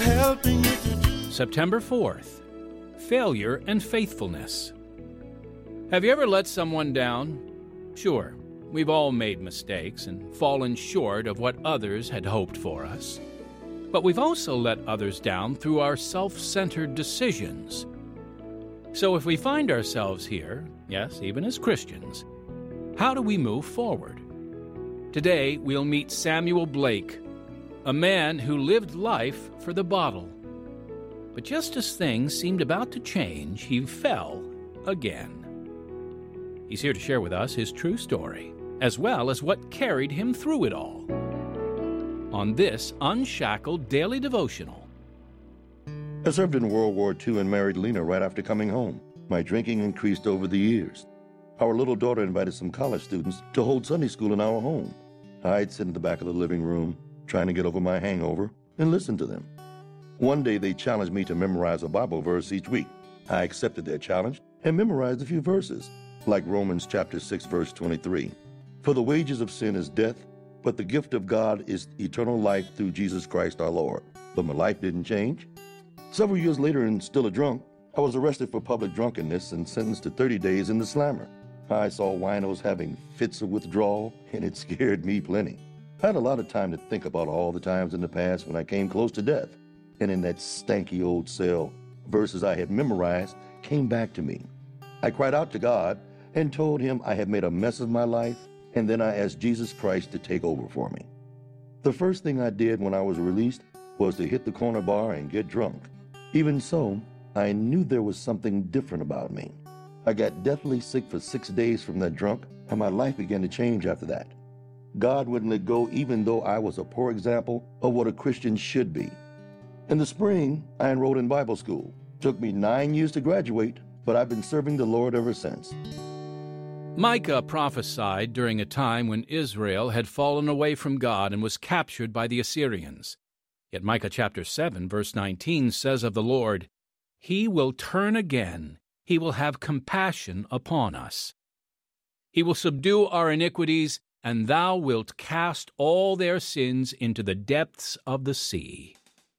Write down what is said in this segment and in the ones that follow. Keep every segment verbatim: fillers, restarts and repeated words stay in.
helping you to do. September fourth, Failure and Faithfulness. Have you ever let someone down? Sure, we've all made mistakes and fallen short of what others had hoped for us. But we've also let others down through our self-centered decisions. So if we find ourselves here, yes, even as Christians, how do we move forward? Today, we'll meet Samuel Blake, a man who lived life for the bottle. But just as things seemed about to change, he fell again. He's here to share with us his true story, as well as what carried him through it all. On this Unshackled Daily Devotional. I served in World War Two and married Lena right after coming home. My drinking increased over the years. Our little daughter invited some college students to hold Sunday school in our home. I'd sit in the back of the living room, trying to get over my hangover, and listen to them. One day they challenged me to memorize a Bible verse each week. I accepted their challenge and memorized a few verses, like Romans chapter six, verse twenty-three. For the wages of sin is death, but the gift of God is eternal life through Jesus Christ our Lord. But my life didn't change. Several years later, and still a drunk, I was arrested for public drunkenness and sentenced to thirty days in the slammer. I saw winos having fits of withdrawal, and it scared me plenty. I had a lot of time to think about all the times in the past when I came close to death. And in that stanky old cell, verses I had memorized came back to me. I cried out to God and told him I had made a mess of my life, and then I asked Jesus Christ to take over for me. The first thing I did when I was released was to hit the corner bar and get drunk. Even so, I knew there was something different about me. I got deathly sick for six days from that drunk, and my life began to change after that. God wouldn't let go even though I was a poor example of what a Christian should be. In the spring, I enrolled in Bible school. It took me nine years to graduate, but I've been serving the Lord ever since. Micah prophesied during a time when Israel had fallen away from God and was captured by the Assyrians. Yet Micah chapter seven, verse nineteen says of the Lord, "He will turn again, he will have compassion upon us. He will subdue our iniquities, and thou wilt cast all their sins into the depths of the sea."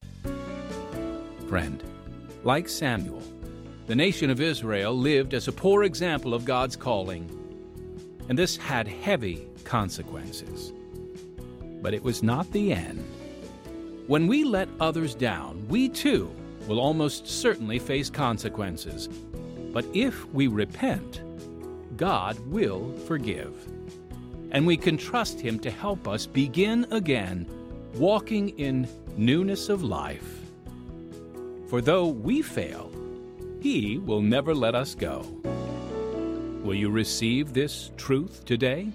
Friend, like Samuel, the nation of Israel lived as a poor example of God's calling, and this had heavy consequences. But it was not the end. When we let others down, we too will almost certainly face consequences. But if we repent, God will forgive. And we can trust Him to help us begin again, walking in newness of life. For though we fail, He will never let us go. Will you receive this truth today?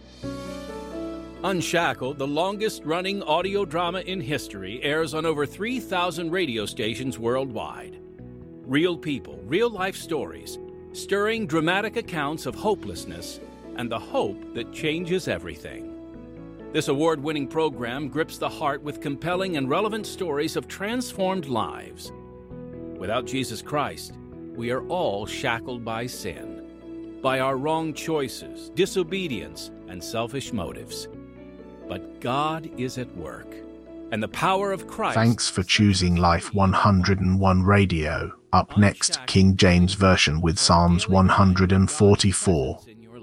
Unshackled, the longest-running audio drama in history, airs on over three thousand radio stations worldwide. Real people, real-life stories, stirring dramatic accounts of hopelessness and the hope that changes everything. This award-winning program grips the heart with compelling and relevant stories of transformed lives. Without Jesus Christ, we are all shackled by sin, by our wrong choices, disobedience, and selfish motives. But God is at work, and the power of Christ... Thanks for choosing Life one hundred and one Radio. Up next, King James Version with Psalms one hundred forty-four.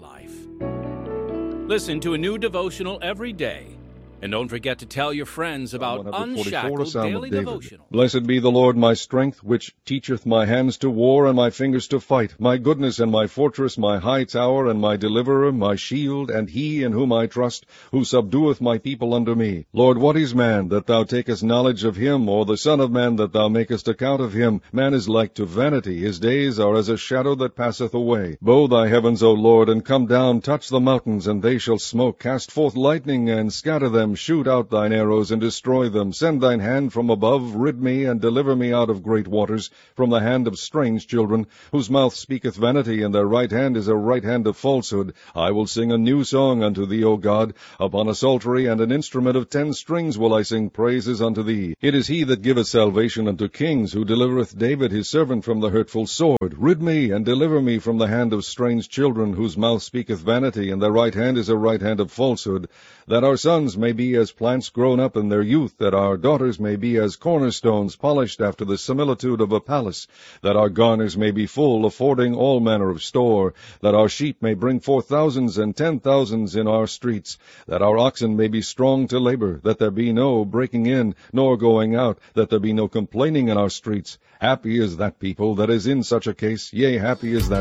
Listen to a new devotional every day. And don't forget to tell your friends about Unshackled Daily Devotional. Blessed be the Lord my strength, which teacheth my hands to war and my fingers to fight, my goodness and my fortress, my high tower and my deliverer, my shield, and he in whom I trust, who subdueth my people under me. Lord, what is man, that thou takest knowledge of him, or the son of man, that thou makest account of him? Man is like to vanity, his days are as a shadow that passeth away. Bow thy heavens, O Lord, and come down, touch the mountains, and they shall smoke. Cast forth lightning, and scatter them. Shoot out thine arrows, and destroy them. Send thine hand from above, rid me, and deliver me out of great waters, from the hand of strange children, whose mouth speaketh vanity, and their right hand is a right hand of falsehood. I will sing a new song unto thee, O God. Upon a psaltery and an instrument of ten strings will I sing praises unto thee. It is he that giveth salvation unto kings, who delivereth David his servant from the hurtful sword. Rid me, and deliver me from the hand of strange children, whose mouth speaketh vanity, and their right hand is a right hand of falsehood, that our sons may be be as plants grown up in their youth, that our daughters may be as cornerstones polished after the similitude of a palace, that our garners may be full, affording all manner of store, that our sheep may bring forth thousands and ten thousands in our streets, that our oxen may be strong to labor, that there be no breaking in, nor going out, that there be no complaining in our streets. Happy is that people that is in such a case, yea, happy is that